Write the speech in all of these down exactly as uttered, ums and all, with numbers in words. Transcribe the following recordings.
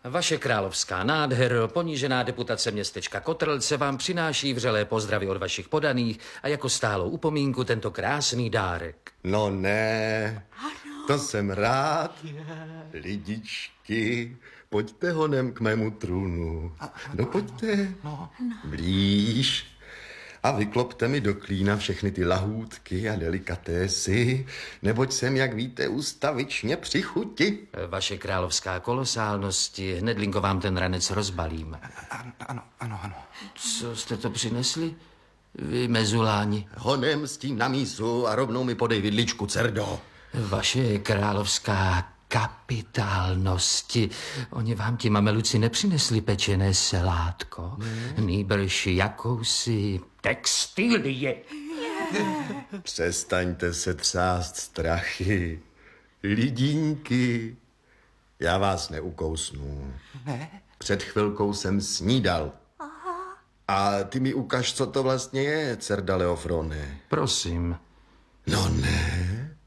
Vaše královská nádhero, ponížená deputace městečka Kotrlce vám přináší vřelé pozdravy od vašich podaných a jako stálou upomínku tento krásný dárek. No ne, ano. To jsem rád. Lidičky, pojďte honem k mému trůnu. No pojďte, no. blíž. A vyklopte mi do klína všechny ty lahůdky a delikatésy, neboť jsem, jak víte, ustavičně při chuti. Vaše královská kolosálnosti, hnedlinko vám ten ranec rozbalím. Ano, ano, ano, ano. Co jste to přinesli? Vy mezuláni. Honem s tím na mísu a rovnou mi podej vidličku, Cerdo. Vaše královská kapitálnosti. Oni vám ti mameluci nepřinesli pečené selátko, ne. Nýbrž jakousi textilie. Přestaňte se třást strachy. Lidínky, já vás neukousnu. Ne? Před chvilkou jsem snídal. Aha. A ty mi ukaž, co to vlastně je, Cerda Leofrone. Prosím. No ne.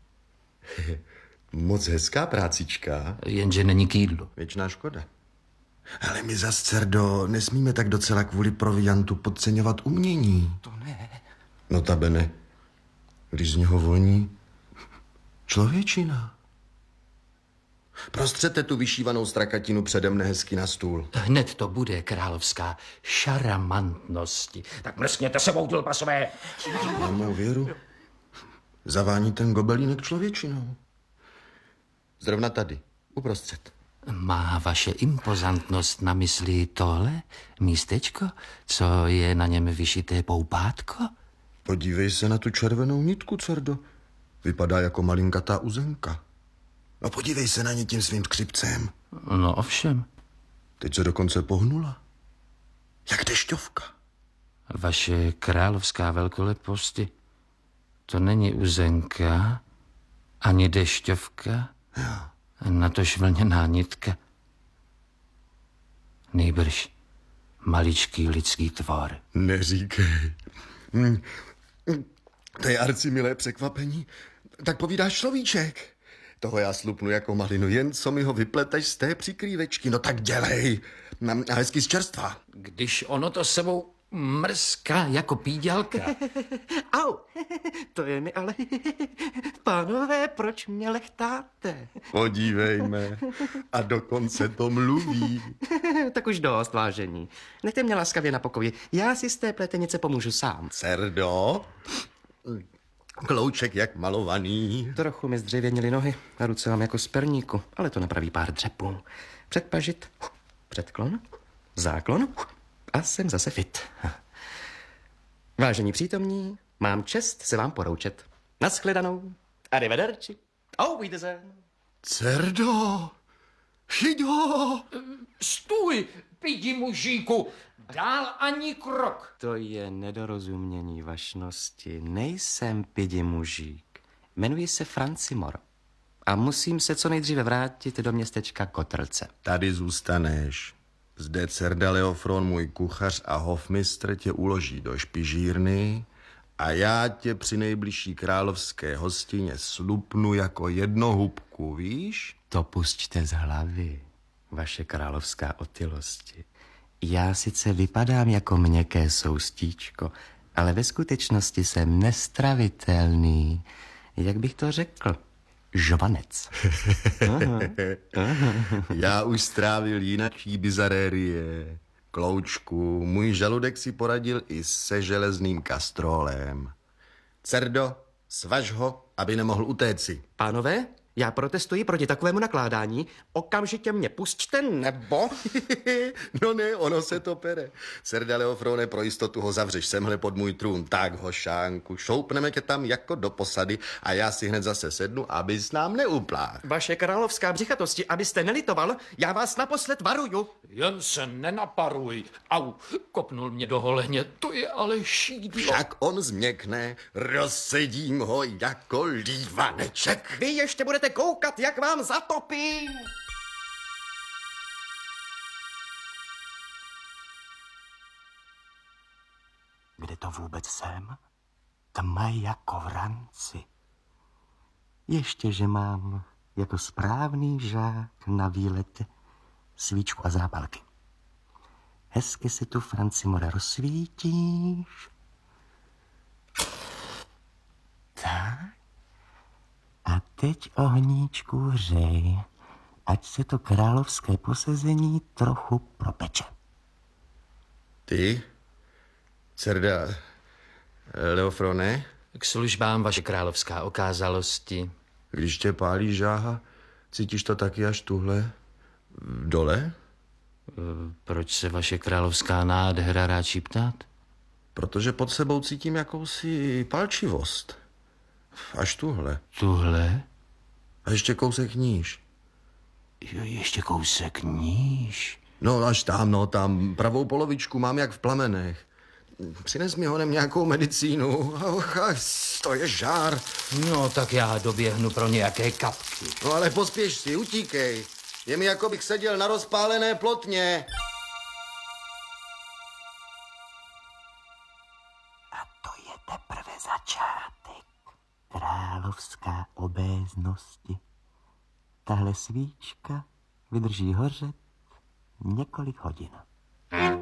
Moc hezká prácička. Jenže není k jídlu. Věčná škoda. Ale my zas, Cerdo, nesmíme tak docela kvůli proviantu podceňovat umění. To ne. Notabene, když z něho voní člověčina. Prostřete tu vyšívanou strakatinu přede mne hezky na stůl. Hned to bude, královská šaramantnosti. Tak mrskněte sebou, tulpasové. Na mou věru zavání ten gobelínek člověčinou. Zrovna tady, uprostřed. Má vaše impozantnost na mysli tohle místečko, co je na něm vyšité poupátko? Podívej se na tu červenou nitku, Cerdo. Vypadá jako malinkatá uzenka. No podívej se na ní tím svým skřipcem. No ovšem. Teď se dokonce pohnula. Jak dešťovka. Vaše královská velkoleposti, to není uzenka, ani dešťovka, Já. natož vlněná nitka. Nejbrž maličký lidský tvor. Neříkej. To je arcimilé překvapení. Tak povídáš človíček. Toho já slupnu jako malinu, jen co mi ho vypleteš z té přikrývečky. No tak dělej. A hezky z čerstva. Když ono to sebou mrská jako píďalka. Au, to je mi ale... Pánové, proč mě lechtáte? Podívejme. A dokonce to mluví. Tak už dost, vážení. Nechte mě laskavě na pokoji. Já si z té pletenice pomůžu sám. Cerdo, klouček jak malovaný. Trochu mi zdřevěnily nohy a ruce mám jako z perníku, ale to napraví pár dřepů. Předpažit, předklon, záklon a jsem zase fit. Vážení přítomní, mám čest se vám poroučet. Naschledanou. Arrivederci. Auf Wiedersehen. Cerdo, chyďo. Stůj, pidi mužíku, dál ani krok. To je nedorozumění vašnosti. Nejsem pidi mužík. Jmenuji se Francimor a musím se co nejdříve vrátit do městečka Kotrlce. Tady zůstaneš. Zde Cerda Leofron, můj kuchař a hofmistr, tě uloží do špižírny a já tě při nejbližší královské hostině slupnu jako jednohubku, víš? To pusťte z hlavy, vaše královská otylosti. Já sice vypadám jako měkké soustíčko, ale ve skutečnosti jsem nestravitelný. Jak bych to řekl? Žvanec. Aha, aha. Já už strávil jinačí bizarérie. Kloučku, můj žaludek si poradil i se železným kastrolem. Cerdo, svaž ho, aby nemohl utéci. Pánové, já protestuji proti takovému nakládání. Okamžitě mě pusťte, nebo... No ne, ono se to pere. Cerda Leofrone, pro jistotu ho zavřeš semhle pod můj trůn. Tak, hošánku, šoupneme tě tam jako do posady a já si hned zase sednu, abys nám neuplách. Vaše královská břichatosti, abyste nelitoval, já vás naposled varuju. Jen se nenaparuj. Au, kopnul mě do holeně, to je ale šídlo. Však on změkne, rozsedím ho jako lívaneček. Vy ještě budete koukat, jak vám zatopím. Kde to vůbec jsem? Tma jako v ranci. Ještě, že mám jako správný žák na výlet svíčku a zápalky. Hezky si tu, Francimore, rozsvítíš. Tak. A teď, ohníčku, hřej, ať se to královské posezení trochu propeče. Ty, Cerda Leofrone, K službám, vaše královská okázalosti. když tě pálí žáha, cítíš to taky až tuhle dole? Proč se vaše královská nádhera ráčí ptát? Protože pod sebou cítím jakousi palčivost. Až tuhle. Tuhle? A ještě kousek níž. Jo, ještě kousek níž. No až tam, no tam, pravou polovičku mám jak v plamenech. Přines mi honem nějakou medicínu. Och, to je žár. No, tak já doběhnu pro nějaké kapky. No ale pospěš si, utíkej. Je mi, jako bych seděl na rozpálené plotně. A to je teprve začátek královská obéznosti. Tahle svíčka vydrží hořet několik hodin.